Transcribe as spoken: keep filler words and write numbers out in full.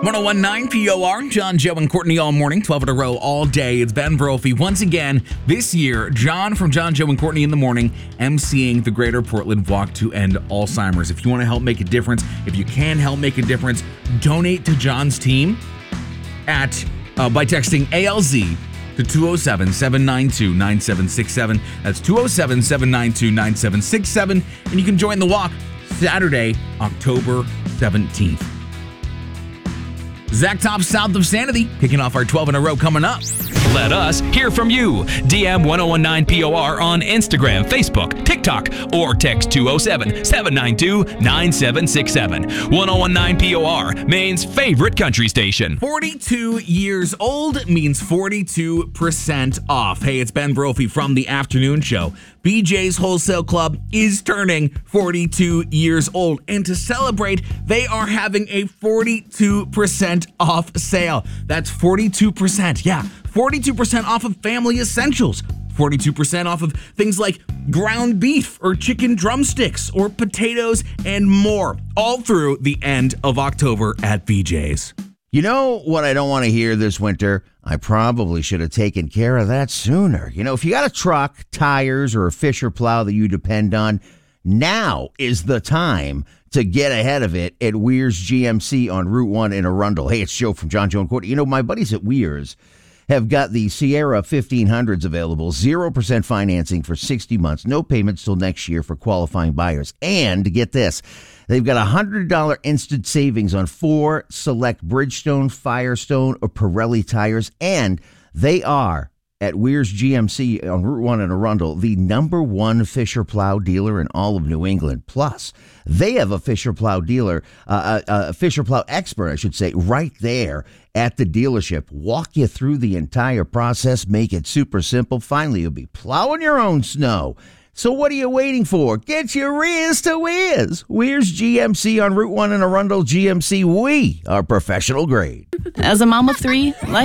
one oh one point nine P O R, John, Joe, and Courtney all morning, twelve in a row all day. It's Ben Brophy. Once again, this year, John from John, Joe, and Courtney in the morning, emceeing the Greater Portland Walk to End Alzheimer's. If you want to help make a difference, if you can help make a difference, donate to John's team at uh, by texting A L Z to two oh seven, seven nine two, nine seven six seven. That's two oh seven, seven nine two, nine seven six seven. And you can join the walk Saturday, October seventeenth. Zach Top, South of Sanity, kicking off our twelve in a row coming up. Let us hear from you. D M one oh one nine P O R on Instagram, Facebook, TikTok, or text two oh seven, seven nine two, nine seven six seven. one oh one nine P O R, Maine's favorite country station. forty-two years old means forty-two percent off. Hey, it's Ben Brophy from the afternoon show. B J's Wholesale Club is turning forty-two years old, and to celebrate, they are having a forty-two percent off sale. That's forty-two percent, yeah, forty-two percent off of family essentials, forty-two percent off of things like ground beef or chicken drumsticks or potatoes and more, all through the end of October at B J's. You know what I don't want to hear this winter? I probably should have taken care of that sooner. You know, if you got a truck, tires, or a Fisher plow that you depend on, now is the time to get ahead of it at Weir's G M C on Route one in Arundel. Hey, it's Joe from John, Joe, and Courtney. You know, my buddies at Weir's have got the Sierra fifteen hundreds available, zero percent financing for sixty months, no payments till next year for qualifying buyers. And get this, they've got a one hundred dollars instant savings on four select Bridgestone, Firestone, or Pirelli tires, and they are, at Weir's G M C on Route one in Arundel, the number one Fisher plow dealer in all of New England. Plus, they have a Fisher plow dealer, uh, a, a Fisher plow expert, I should say, right there at the dealership. Walk you through the entire process, make it super simple. Finally, you'll be plowing your own snow. So what are you waiting for? Get your Riz to Wiz. Weir's G M C on Route one in Arundel. G M C, we are professional grade. As a mom of three, life